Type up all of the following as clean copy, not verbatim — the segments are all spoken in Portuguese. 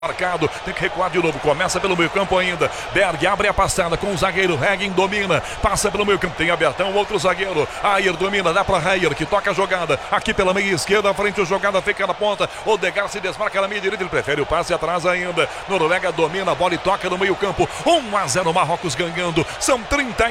Marcado, tem que recuar de novo, começa pelo meio campo ainda, Berg abre a passada com o zagueiro, Regin domina, passa pelo meio campo, tem abertão, outro zagueiro, Ayer domina, dá para Ayer, que toca a jogada, aqui pela meia esquerda, frente a jogada, fica na ponta, Odegaard se desmarca na meia direita, ele prefere o passe atrás ainda, Noruega domina a bola e toca no meio campo, 1-0 Marrocos ganhando, são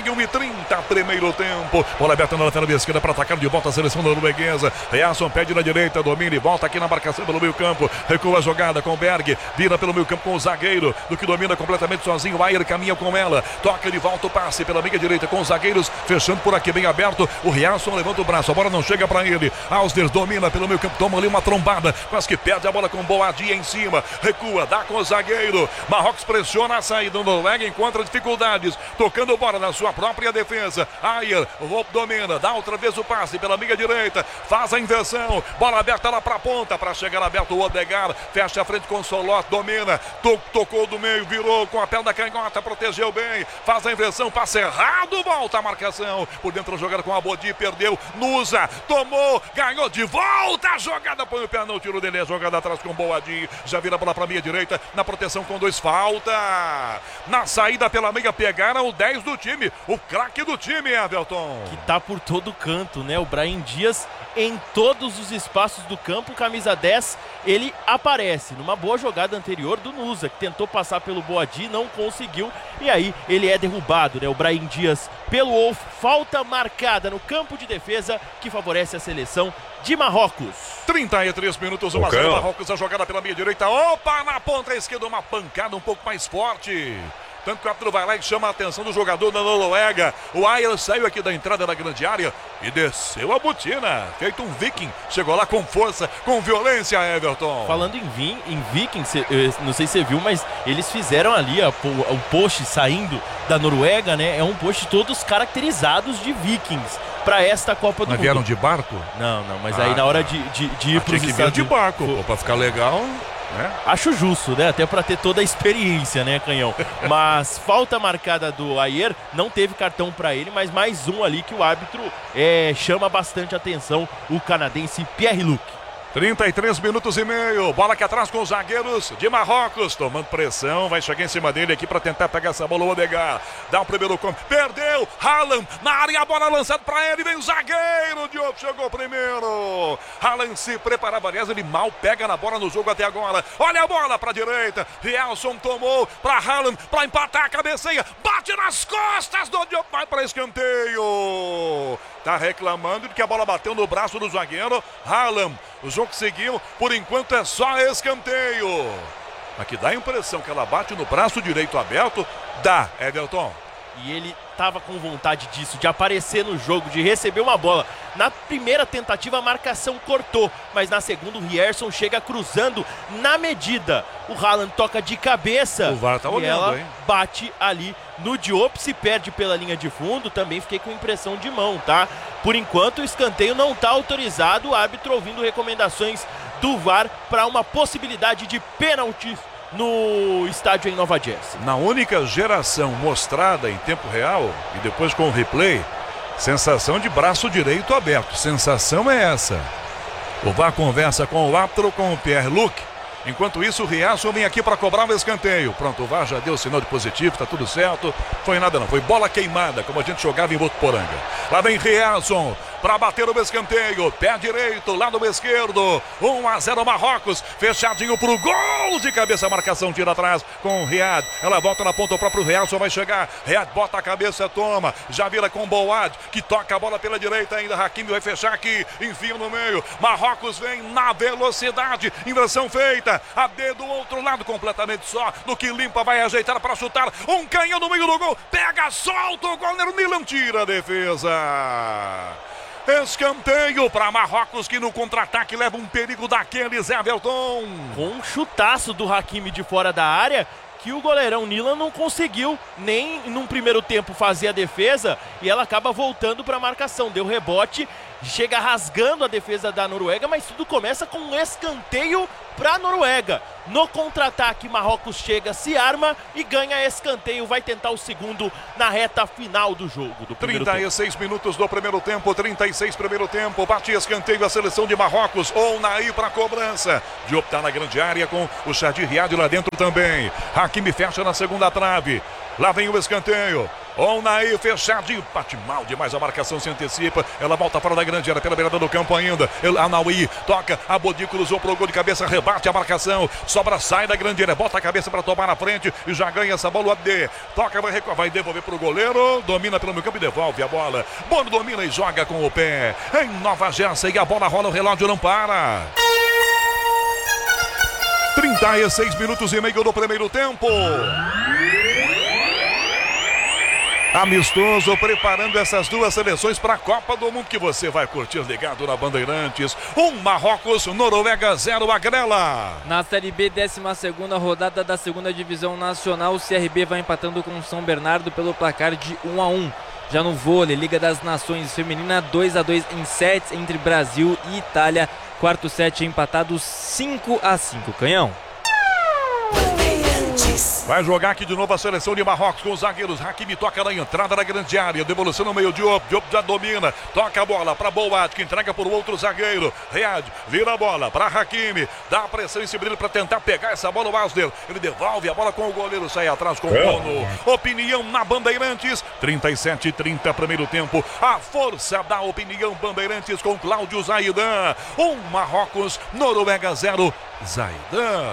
31:30 primeiro tempo, bola aberta na lateral esquerda para atacar de volta a seleção norueguesa, Reasson pede na direita, domina e volta aqui na marcação pelo meio campo, recua a jogada com Berg, vira pelo meio campo com o zagueiro, do que domina completamente sozinho, o Ayer caminha com ela, toca de volta o passe pela meia direita com os zagueiros, fechando por aqui bem aberto, o Reasson levanta o braço, a bola não chega para ele, Ausner domina pelo meio campo, toma ali uma trombada, quase que perde a bola com Boadi em cima, recua, dá com o zagueiro, Marrocos pressiona a saída, Noruega encontra dificuldades, tocando bola na sua própria defesa, Ayer, domina, dá outra vez o passe pela meia direita, faz a inversão, bola aberta lá para a ponta, para chegar aberto o Odegaard, fecha a frente com o Solot, domina, tocou do meio, virou com a perna canhota, protegeu bem, faz a inversão, passe errado, volta a marcação, por dentro a jogada com a Bodi, perdeu, Nusa, tomou, ganhou de volta a jogada, põe o pé no tiro dele, a jogada atrás com o Boadi, já vira a bola para a meia direita, na proteção com 2, falta, na saída pela meia, pegaram o 10 do time, o craque do time, Everton. Que tá por todo canto, né, o Brahim Dias em todos os espaços do campo, camisa 10, ele aparece numa boa jogada anterior do Nusa, que tentou passar pelo Boadi, não conseguiu, e aí ele é derrubado, né, o Brahim Dias pelo Wolf, falta marcada no campo de defesa, que favorece a seleção de Marrocos. 33 minutos, 1-0 Marrocos, a jogada pela meia direita, opa, na ponta esquerda, uma pancada um pouco mais forte. Tanto que o árbitro vai lá e chama a atenção do jogador da Noruega. O Ayer saiu aqui da entrada da grande área e desceu a botina. Feito um viking. Chegou lá com força, com violência, Everton. Falando em viking, não sei se você viu, mas eles fizeram ali o post saindo da Noruega, né? É um post todos caracterizados de vikings para esta Copa do Mundo. Vieram de barco? Não, mas aí na hora de ir para os Estados Unidos... de barco, para ficar legal... Acho justo, né? Até para ter toda a experiência, né, Canhão? Mas falta marcada do Ayer, não teve cartão para ele, mas mais um ali que o árbitro chama bastante atenção, o canadense Pierre-Luc. 33 minutos e meio, bola aqui atrás com os zagueiros de Marrocos, tomando pressão, vai chegar em cima dele aqui para tentar pegar essa bola, o Odegaard, dá o primeiro combo, perdeu, Haaland na área, a bola lançada para ele, vem o zagueiro, Diop chegou primeiro, Haaland se preparava, aliás, ele mal pega na bola no jogo até agora, olha a bola para a direita, Reasson tomou para Haaland, para empatar a cabeceia, bate nas costas do Diop, vai para escanteio, tá reclamando de que a bola bateu no braço do zagueiro, Haaland. O jogo seguiu, por enquanto é só escanteio. Aqui dá a impressão que ela bate no braço direito aberto. Dá, Everton. E ele estava com vontade disso, de aparecer no jogo, de receber uma bola. Na primeira tentativa a marcação cortou, mas na segunda o Reasson chega cruzando na medida. O Haaland toca de cabeça. O VAR tá olhando, e ela hein? bate ali no Diop, se perde pela linha de fundo. Também fiquei com impressão de mão, tá? Por enquanto o escanteio não está autorizado, o árbitro ouvindo recomendações do VAR para uma possibilidade de pênalti no estádio em Nova Jersey. Na única geração mostrada em tempo real e depois com o replay, sensação de braço direito aberto. Sensação é essa. O VAR conversa com o árbitro, com o Pierre-Luc. Enquanto isso, o Reasson vem aqui para cobrar o escanteio. Pronto, o VAR já deu o sinal de positivo, tá tudo certo. Foi nada não, foi bola queimada, como a gente jogava em Botuporanga. Lá vem Reasson para bater o escanteio. Pé direito, lado esquerdo. 1-0 Marrocos, fechadinho pro gol de cabeça. A marcação tira atrás com o Riad. Ela volta na ponta, o próprio Reasson vai chegar. Riad bota a cabeça, toma. Já vira com Boad, que toca a bola pela direita ainda. Hakimi vai fechar aqui, enfia no meio. Marrocos vem na velocidade. Inversão feita. AD do outro lado, completamente só. No que limpa, vai ajeitar para chutar. Um canhão no meio do gol. Pega, solta o goleiro Nilan, tira a defesa. Escanteio para Marrocos, que no contra-ataque leva um perigo daqueles, Everton. Com um chutaço do Hakimi de fora da área, que o goleirão Nilan não conseguiu nem num primeiro tempo fazer a defesa, e ela acaba voltando para a marcação, deu rebote chega rasgando a defesa da Noruega, mas tudo começa com um escanteio para a Noruega. No contra-ataque, Marrocos chega, se arma e ganha escanteio. Vai tentar o segundo na reta final do jogo. Do 36 minutos do primeiro tempo, 36 primeiro tempo. Bate escanteio a seleção de Marrocos. Onaí para cobrança. Diop tá na grande área com o Chadi Riad lá dentro também. Hakimi fecha na segunda trave. Lá vem o escanteio. Onaí fechadinho, bate mal demais, a marcação se antecipa, ela volta fora da grande área, pela beirada do campo ainda, Anaui toca, a Bodi cruzou pro gol de cabeça, rebate a marcação, sobra, sai da grande área, bota a cabeça para tomar na frente e já ganha essa bola, o AD, toca, vai devolver pro goleiro, domina pelo meio campo e devolve a bola, Bono domina e joga com o pé, em Nova Jersey, a bola rola, o relógio não para. 36 minutos e meio do primeiro tempo. Amistoso, preparando essas duas seleções para a Copa do Mundo que você vai curtir ligado na Bandeirantes. Marrocos, Noruega 0, Agrela. Na Série B, 12ª rodada da 2ª Divisão Nacional, o CRB vai empatando com o São Bernardo pelo placar de 1-1. Já no vôlei, Liga das Nações Feminina, 2-2 em sets entre Brasil e Itália. Quarto set empatado 5-5. Canhão. Vai jogar aqui de novo a seleção de Marrocos com os zagueiros. Hakimi toca na entrada da grande área. Devolução no meio, Diop já domina. Toca a bola para Boat, que entrega por outro zagueiro. Riad vira a bola para Hakimi. Dá a pressão em cima dele para tentar pegar essa bola. O Asder, ele devolve a bola com o goleiro. Sai atrás com o Bono. Opinião na Bandeirantes. 37-30 primeiro tempo. A força da opinião Bandeirantes com Cláudio Zaidan. Marrocos, Noruega 0. Zaidan.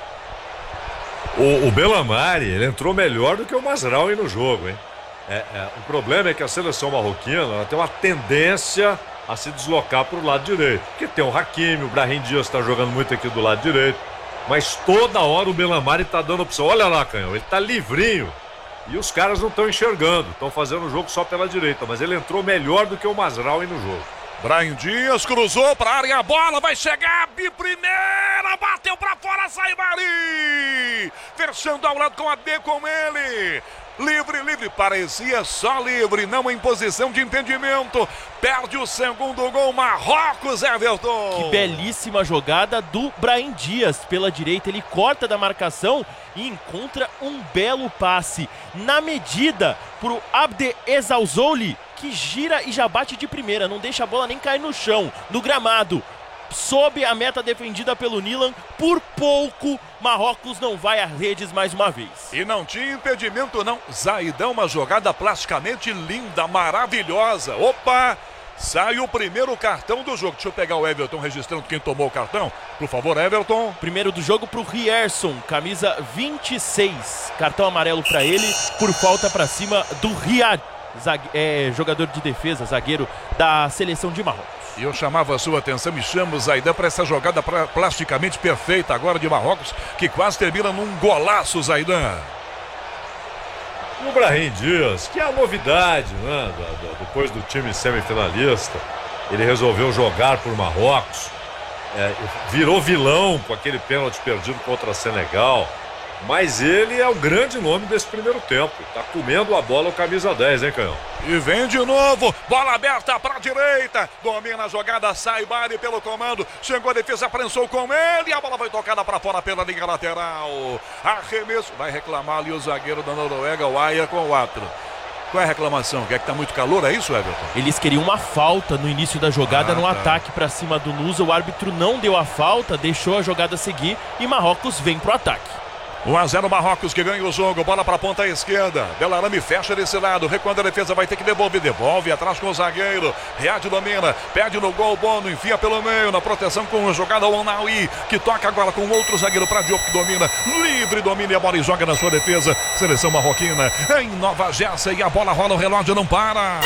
O Belhamari, ele entrou melhor do que o Mazraoui no jogo, hein? O problema é que a seleção marroquina ela tem uma tendência a se deslocar para o lado direito. Porque tem o Hakimi, o Brahim Dias está jogando muito aqui do lado direito. Mas toda hora o Belhamari está dando opção. Olha lá, Canhão, ele está livrinho. E os caras não estão enxergando. Estão fazendo o jogo só pela direita. Mas ele entrou melhor do que o Mazraoui no jogo. Brahim Dias cruzou para a área, a bola vai chegar de primeira, bateu para fora, sai Mari, fechando ao lado com a D com ele, livre, parecia só livre, não em posição de impedimento, perde o segundo gol, Marrocos, Everton. Que belíssima jogada do Brahim Dias pela direita, ele corta da marcação e encontra um belo passe, na medida pro Abde Ezzalzouli, que gira e já bate de primeira, não deixa a bola nem cair no chão, no gramado. Sob a meta defendida pelo Nilan, por pouco, Marrocos não vai às redes mais uma vez. E não tinha impedimento não, Zaidan, uma jogada plasticamente linda, maravilhosa. Opa, sai o primeiro cartão do jogo. Deixa eu pegar o Everton registrando quem tomou o cartão. Por favor, Everton. Primeiro do jogo pro Rierson, camisa 26. Cartão amarelo para ele por falta para cima do Riad. Jogador de defesa, zagueiro da seleção de Marrocos. E eu chamava a sua atenção e chamo o Zaidan para essa jogada plasticamente perfeita agora de Marrocos, que quase termina num golaço, Zaidan. O Brahim Dias, que é a novidade, né? Depois do time semifinalista, ele resolveu jogar por Marrocos, virou vilão com aquele pênalti perdido contra Senegal. Mas ele é o grande nome desse primeiro tempo. Tá comendo a bola o camisa 10, hein, Canhão? E vem de novo, bola aberta para a direita, domina a jogada, sai Bari pelo comando, chegou a defesa, prensou com ele, a bola foi tocada para fora pela linha lateral. Arremesso, vai reclamar ali o zagueiro da Noruega, o Aya com o Atro. Qual é a reclamação? Quer que tá muito calor, é isso, Everton? Eles queriam uma falta no início da jogada, no ataque para cima do Nusa. O árbitro não deu a falta, deixou a jogada seguir e Marrocos vem pro ataque. 1-0 Marrocos que ganha o jogo, bola para a ponta esquerda, Bellarame fecha desse lado, recuando a defesa, vai ter que devolve atrás com o zagueiro, Riad domina, pede no gol, Bono enfia pelo meio, na proteção com a jogada Onaui, que toca agora com outro zagueiro para Diop, que domina, livre, domina e a bola e joga na sua defesa, seleção marroquina em Nova Jersey, e a bola rola, o relógio não para.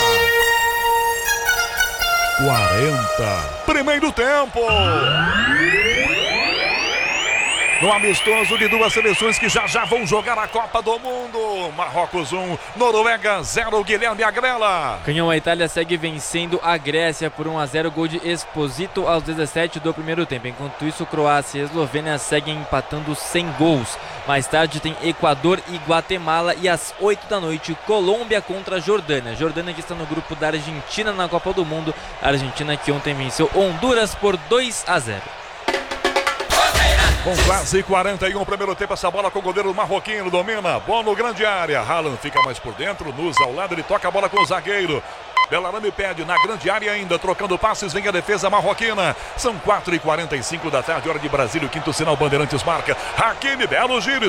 40, primeiro tempo. No amistoso de duas seleções que já vão jogar a Copa do Mundo. Marrocos 1, Noruega 0, Guilherme Agrela. Canhão, a Itália segue vencendo a Grécia por 1-0, gol de Esposito aos 17 do primeiro tempo. Enquanto isso, Croácia e Eslovênia seguem empatando sem gols. Mais tarde tem Equador e Guatemala e às 8 da noite, Colômbia contra a Jordânia. Jordânia que está no grupo da Argentina na Copa do Mundo. A Argentina que ontem venceu Honduras por 2-0. Com quase 41 primeiro tempo, essa bola com o goleiro marroquino, domina, bola no grande área, Haaland fica mais por dentro, Nusa ao lado, ele toca a bola com o zagueiro, Bellarame pede na grande área ainda, trocando passes, vem a defesa marroquina, são 4h45 da tarde, hora de Brasília, o quinto sinal Bandeirantes marca, Hakimi, belo giro,